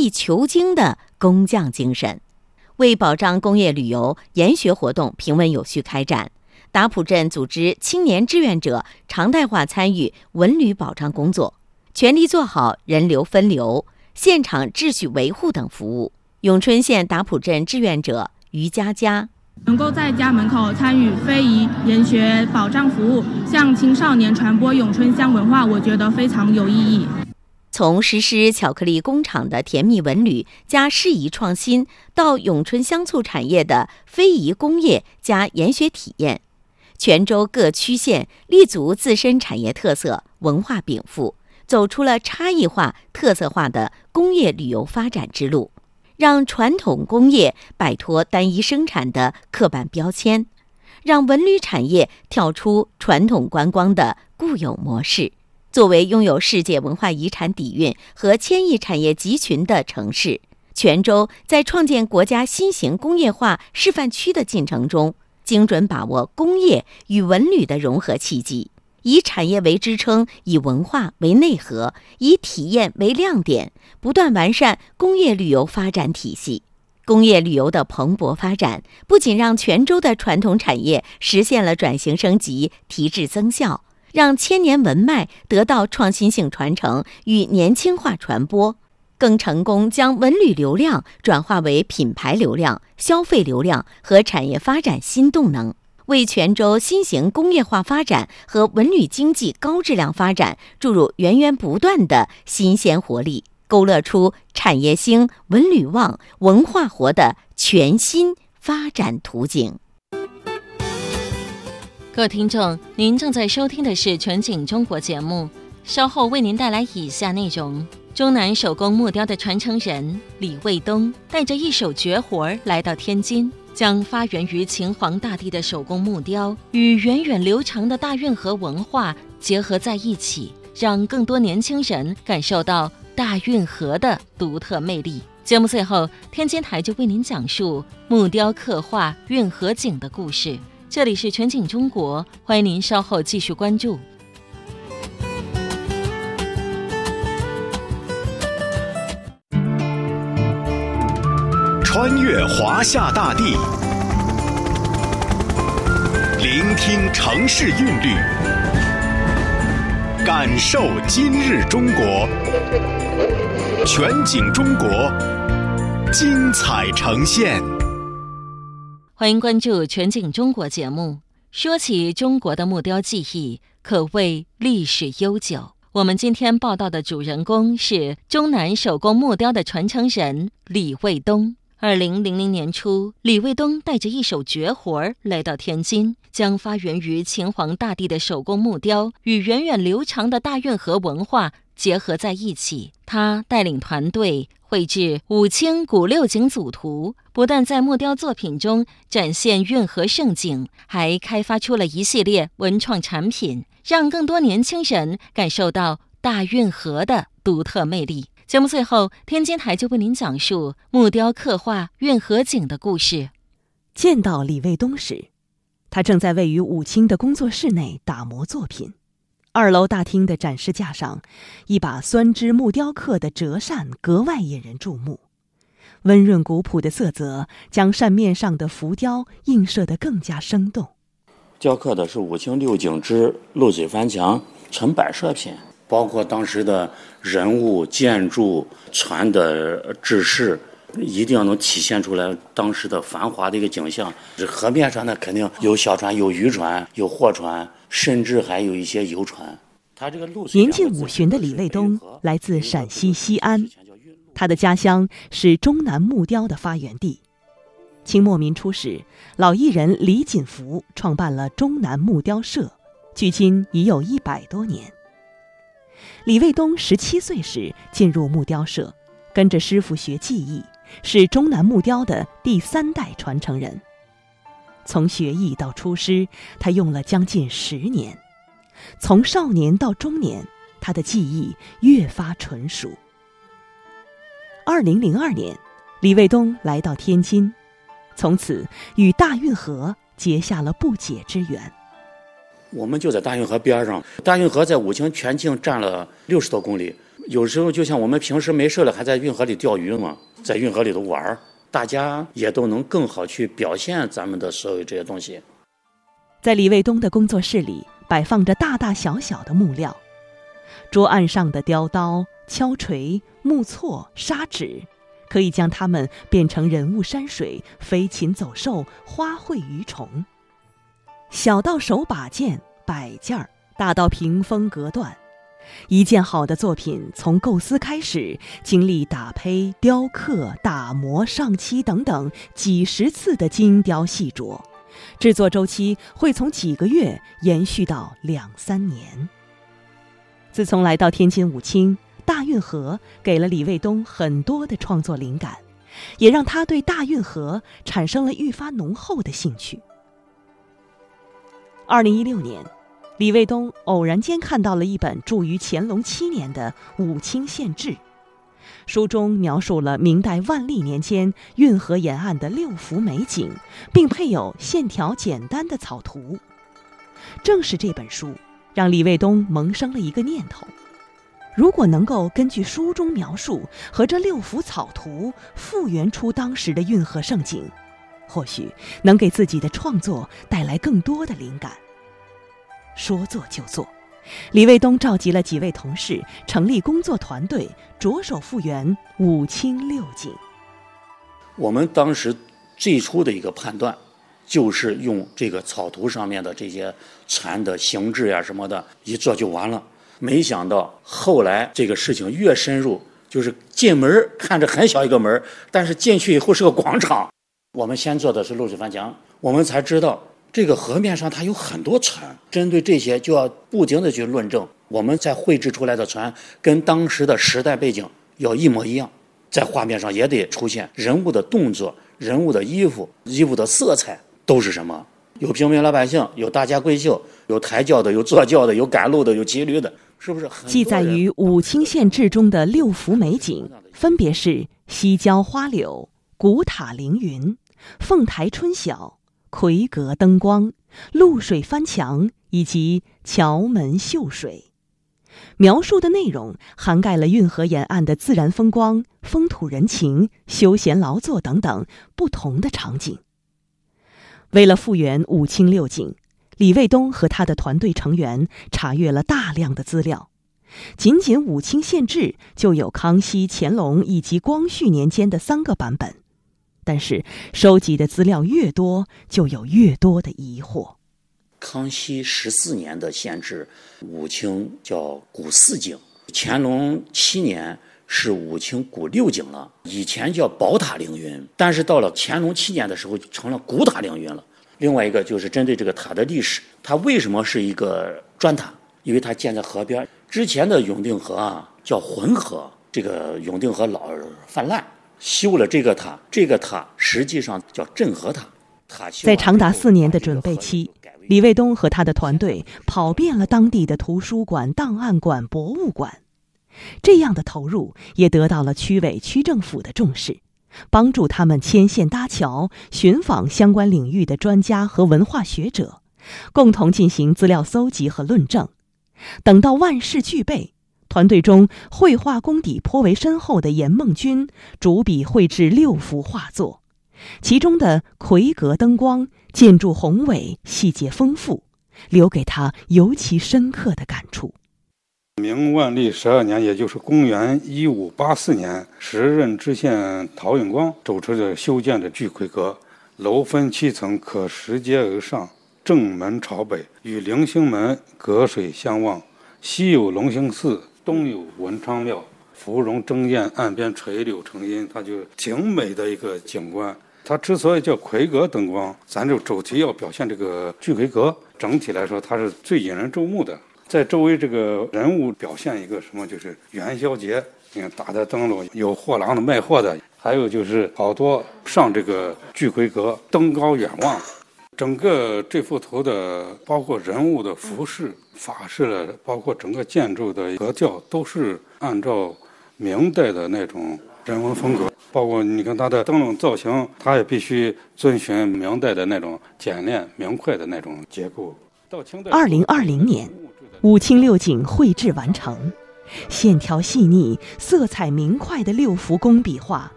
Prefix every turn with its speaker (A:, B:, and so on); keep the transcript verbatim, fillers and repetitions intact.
A: 力求精的工匠精神。为保障工业旅游，研学活动平稳有序开展。达浦镇组织青年志愿者常态化参与文旅保障工作，全力做好人流分流、现场秩序维护等服务。永春县达浦镇志愿者于佳佳
B: 能够在家门口参与非遗研学保障服务，向青少年传播永春乡文化，我觉得非常有意义。
A: 从实施巧克力工厂的甜蜜文旅加适宜创新，到永春香醋产业的非遗工业加研学体验，泉州各区县立足自身产业特色、文化禀赋，走出了差异化、特色化的工业旅游发展之路，让传统工业摆脱单一生产的刻板标签，让文旅产业跳出传统观光的固有模式。作为拥有世界文化遗产底蕴和千亿产业集群的城市，泉州在创建国家新型工业化示范区的进程中，精准把握工业与文旅的融合契机，以产业为支撑，以文化为内核，以体验为亮点，不断完善工业旅游发展体系。工业旅游的蓬勃发展，不仅让泉州的传统产业实现了转型升级、提质增效，让千年文脉得到创新性传承与年轻化传播，更成功将文旅流量转化为品牌流量、消费流量和产业发展新动能，为泉州新型工业化发展和文旅经济高质量发展注入源源不断的新鲜活力，勾勒出产业兴、文旅旺、文化活的全新发展图景。
C: 各位听众，您正在收听的是全景中国节目，稍后为您带来以下内容。中南手工木雕的传承人李卫东带着一手绝活来到天津，将发源于秦皇大帝的手工木雕与源远流长的大运河文化结合在一起，让更多年轻人感受到大运河的独特魅力。节目最后，天津台就为您讲述木雕刻画运河景的故事。这里是全景中国，欢迎您稍后继续关注。
D: 穿越华夏大地，聆听城市韵律，感受今日中国。全景中国，精彩呈现。
C: 欢迎关注全景中国节目。说起中国的木雕技艺，可谓历史悠久。我们今天报道的主人公是中南手工木雕的传承人李卫东。二零零零年初，李卫东带着一手绝活来到天津，将发源于秦皇大帝的手工木雕与源远流长的大运河文化结合在一起。他带领团队绘制五清古六景组图，不但在木雕作品中展现运河盛景，还开发出了一系列文创产品，让更多年轻人感受到大运河的独特魅力。节目最后，天津台就为您讲述木雕刻画运河景的故事。
E: 见到李卫东时，他正在位于武清的工作室内打磨作品。二楼大厅的展示架上，一把酸枝木雕刻的折扇格外引人注目，温润古朴的色泽将扇面上的浮雕映射得更加生动。
F: 雕刻的是武清六景之漏水翻墙成摆设品，包括当时的人物、建筑、船的制式，一定要能体现出来当时的繁华的一个景象。这河面上呢，肯定有小船、有渔船、有货船，甚至还有一些游船。他这个漏水
E: 年近五旬的李卫东来自陕西西安，他的家乡是中南木雕的发源地。清末民初时，老艺人李锦福创办了中南木雕社，距今已有一百多年。李卫东十七岁时进入木雕社，跟着师傅学技艺，是中南木雕的第三代传承人。从学艺到出师，他用了将近十年。从少年到中年，他的技艺越发纯熟。二零零二年，李卫东来到天津，从此与大运河结下了不解之缘。
F: 我们就在大运河边上，大运河在武清全境占了六十多公里， 有时候就像我们平时没事了还在运河里钓鱼嘛，在运河里头玩，大家也都能更好去表现咱们的所有这些东西。
E: 在李卫东的工作室里摆放着大大小小的木料，桌案上的雕刀、敲锤、木锉、砂纸，可以将它们变成人物山水、飞禽走兽、花卉鱼虫。小到手把件、摆件儿，大到屏风隔断，一件好的作品从构思开始，经历打胚、雕刻、打磨、上漆等等几十次的精雕细琢，制作周期会从几个月延续到两三年。自从来到天津武清，大运河给了李卫东很多的创作灵感，也让他对大运河产生了愈发浓厚的兴趣。二零一六年，李卫东偶然间看到了一本著于乾隆七年的《武清县志》，书中描述了明代万历年间运河沿岸的六幅美景，并配有线条简单的草图。正是这本书让李卫东萌生了一个念头，如果能够根据书中描述和这六幅草图复原出当时的运河盛景，或许能给自己的创作带来更多的灵感。说做就做，李卫东召集了几位同事，成立工作团队，着手复原武清六景。
F: 我们当时最初的一个判断，就是用这个草图上面的这些船的形制呀什么的，一做就完了。没想到后来这个事情越深入，就是进门看着很小一个门，但是进去以后是个广场。我们先做的是漏水翻墙，我们才知道这个河面上它有很多船，针对这些就要不停的去论证，我们再绘制出来的船跟当时的时代背景要一模一样，在画面上也得出现人物的动作、人物的衣服、衣服的色彩都是什么，有平民老百姓，有大家闺秀，有抬轿的，有坐轿的，有赶路的，有骑驴的，是不是？
E: 记载于《武清县志》中的六幅美景，分别是西郊花柳、古塔凌云、凤台春晓、魁阁灯光、露水翻墙以及桥门秀水。描述的内容涵盖了运河沿岸的自然风光、风土人情、休闲劳作等等不同的场景。为了复原武清六景，李卫东和他的团队成员查阅了大量的资料。仅仅《武清县志》就有康熙、乾隆以及光绪年间的三个版本，但是收集的资料越多，就有越多的疑惑。
F: 康熙十四年的县志，武清叫古四景；乾隆七年是武清古六景了。以前叫宝塔凌云，但是到了乾隆七年的时候成了古塔凌云了。另外一个就是针对这个塔的历史，它为什么是一个砖塔？因为它建在河边。之前的永定河啊叫浑河，这个永定河老泛滥，修了这个塔，这个塔实际上叫镇河塔。
E: 在长达四年的准备期，李卫东和他的团队跑遍了当地的图书馆、档案馆、博物馆。这样的投入也得到了区委区政府的重视，帮助他们牵线搭桥，寻访相关领域的专家和文化学者，共同进行资料搜集和论证。等到万事俱备，团队中绘画功底颇为深厚的严梦君主笔绘制六幅画作，其中的魁阁灯光建筑宏伟，细节丰富，留给他尤其深刻的感触。
G: 明万历十二年，也就是公元一五八四年，时任知县陶永光主持着修建的巨魁阁，楼分七层，可拾阶而上，正门朝北，与凌星门隔水相望，西有龙兴寺，东有文昌庙，芙蓉争艳，岸边垂柳成荫，它就挺美的一个景观。它之所以叫魁阁灯光，咱就主题要表现这个巨魁阁，整体来说它是最引人注目的。在周围这个人物表现一个什么，就是元宵节，你看打的灯笼，有货郎的卖货的，还有就是好多上这个巨魁阁登高远望。整个这幅图的包括人物的服饰、法式的，包括整个建筑的格调，都是按照明代的那种人文风格。包括你看它的灯笼造型，它也必须遵循明代的那种简练明快的那种结构。
E: 二零二零年，武清六景绘制完成， 线条细腻、色彩明快的六福宫笔画，